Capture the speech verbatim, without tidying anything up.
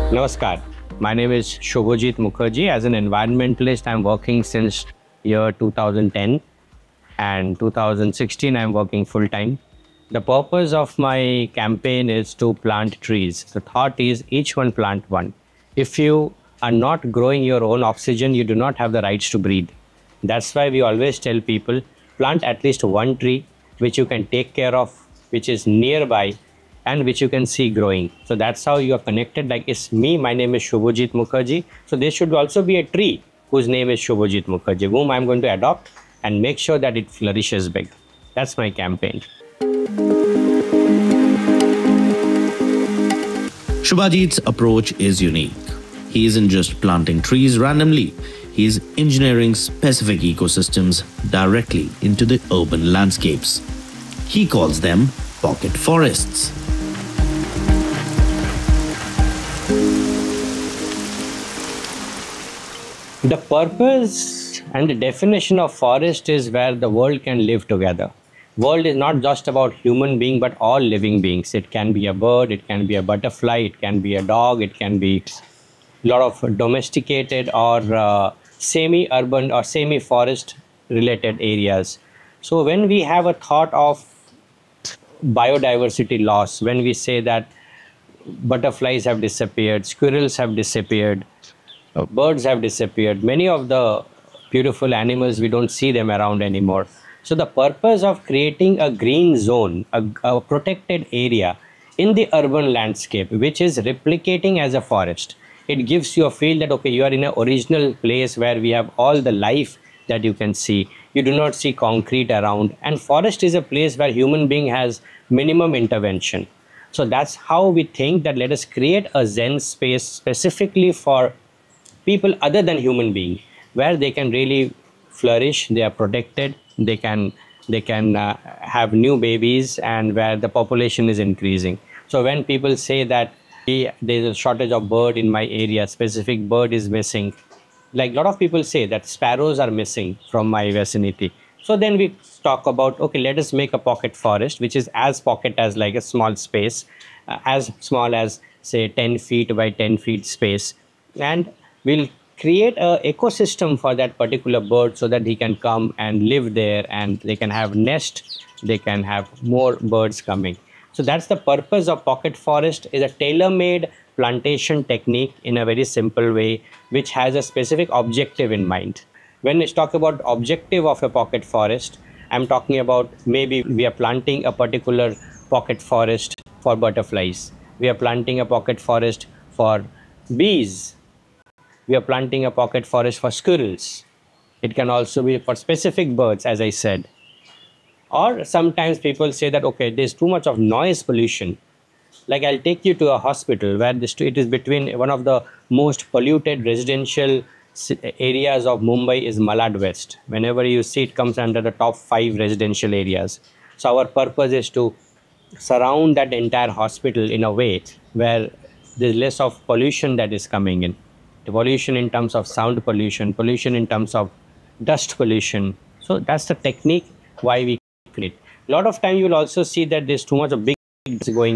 Namaskar. My name is Shobhajit Mukherjee. As an environmentalist, I'm working since year two thousand ten, and two thousand sixteen I'm working full time. The purpose of my campaign is to plant trees. The thought is each one plant one. If you are not growing your own oxygen, you do not have the rights to breathe. That's why we always tell people plant at least one tree which you can take care of, which is nearby, and which you can see growing. So that's how you are connected. Like it's me, my name is Shobhajit Mukherjee. So there should also be a tree whose name is Shobhajit Mukherjee, whom I'm going to adopt and make sure that it flourishes big. That's my campaign. Shobhajit's approach is unique. He isn't just planting trees randomly, he is engineering specific ecosystems directly into the urban landscapes. He calls them pocket forests. The purpose and the definition of forest is where the world can live together. World is not just about human being, but all living beings. It can be a bird, it can be a butterfly, it can be a dog, it can be a lot of domesticated or uh, semi-urban or semi-forest related areas. So when we have a thought of biodiversity loss, when we say that butterflies have disappeared, squirrels have disappeared, birds have disappeared, many of the beautiful animals, we don't see them around anymore. So the purpose of creating a green zone, a, a protected area in the urban landscape, which is replicating as a forest, it gives you a feel that, okay, you are in an original place where we have all the life that you can see. You do not see concrete around. And forest is a place where human being has minimum intervention. So that's how we think that let us create a Zen space specifically for people other than human being, where they can really flourish, they are protected, they can they can uh, have new babies, and where the population is increasing. So when people say that hey, there's a shortage of bird in my area, specific bird is missing, like a lot of people say that sparrows are missing from my vicinity. So then we talk about, okay, let us make a pocket forest, which is as pocket as like a small space, uh, as small as say ten feet by ten feet space, and we'll create a ecosystem for that particular bird so that he can come and live there, and they can have nest, they can have more birds coming. So that's the purpose of pocket forest, is a tailor-made plantation technique in a very simple way, which has a specific objective in mind. When we talk about objective of a pocket forest, I'm talking about maybe we are planting a particular pocket forest for butterflies. We are planting a pocket forest for bees. We are planting a pocket forest for squirrels. It can also be for specific birds, as I said. Or sometimes people say that, okay, there's too much of noise pollution. Like I'll take you to a hospital where the street is between one of the most polluted residential areas of Mumbai is Malad West. Whenever you see it comes under the top five residential areas. So our purpose is to surround that entire hospital in a way where there's less of pollution that is coming in. The pollution in terms of sound pollution, pollution in terms of dust pollution. So that's the technique why we create. A lot of time you will also see that there's too much of big going